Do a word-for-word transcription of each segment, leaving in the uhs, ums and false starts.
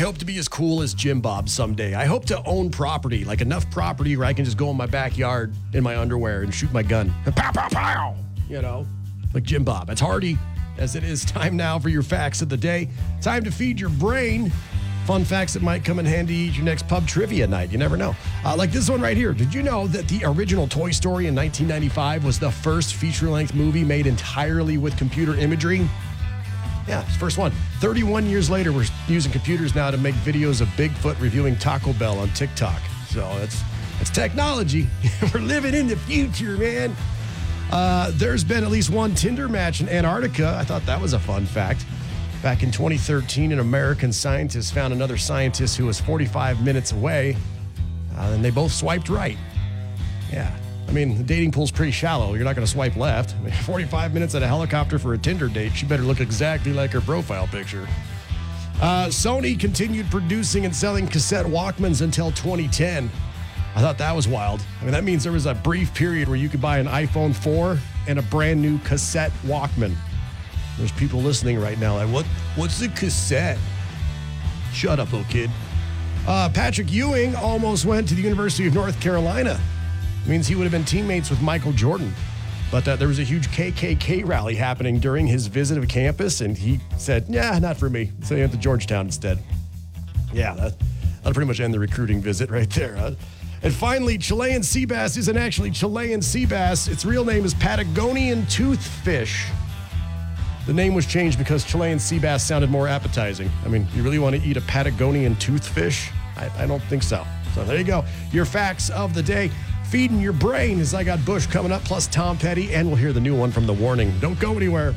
hope to be as cool as Jim Bob someday. I hope to own property, like enough property where I can just go in my backyard in my underwear and shoot my gun. Pow, pow, pow. You know, like Jim Bob. It's Hardy, as it is time now for your facts of the day. Time to feed your brain. Fun facts that might come in handy at your next pub trivia night. You never know. Uh, like this one right here. Did you know that the original Toy Story in nineteen ninety-five was the first feature-length movie made entirely with computer imagery? Yeah, it's the first one. thirty-one years later, we're using computers now to make videos of Bigfoot reviewing Taco Bell on TikTok. So it's, it's technology. We're living in the future, man. Uh, there's been at least one Tinder match in Antarctica. I thought that was a fun fact. Back in twenty thirteen, an American scientist found another scientist who was forty-five minutes away, uh, and they both swiped right. Yeah. I mean, the dating pool's pretty shallow. You're not going to swipe left. I mean, forty-five minutes at a helicopter for a Tinder date. She better look exactly like her profile picture. Uh, Sony continued producing and selling cassette Walkmans until twenty ten. I thought that was wild. I mean, that means there was a brief period where you could buy an iPhone four and a brand new cassette Walkman. There's people listening right now like, what? What's a cassette? Shut up, little kid. Uh, Patrick Ewing almost went to the University of North Carolina. It means he would have been teammates with Michael Jordan. But uh, there was a huge K K K rally happening during his visit of campus, and he said, yeah, not for me. So he went to Georgetown instead. Yeah, that, that'll pretty much end the recruiting visit right there. Huh? And finally, Chilean sea bass isn't actually Chilean sea bass. Its real name is Patagonian toothfish. The name was changed because Chilean sea bass sounded more appetizing. I mean, you really want to eat a Patagonian toothfish? I, I don't think so. So there you go. Your facts of the day. Feeding your brain as I got Bush coming up, plus Tom Petty, and we'll hear the new one from The Warning. Don't go anywhere.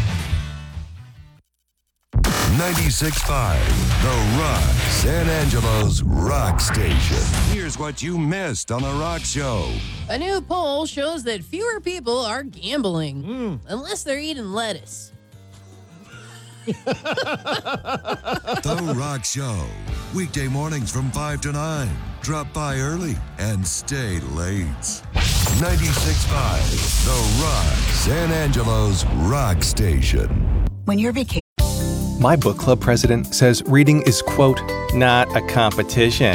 ninety-six point five, The Rock, San Angelo's rock station. Here's what you missed on The Rock Show. A new poll shows that fewer people are gambling, mm. unless they're eating lettuce. The Rock Show, weekday mornings from five to nine. Drop by early and stay late. ninety-six point five, The Rock, San Angelo's rock station. When you're vacationing. My book club president says reading is, quote, not a competition.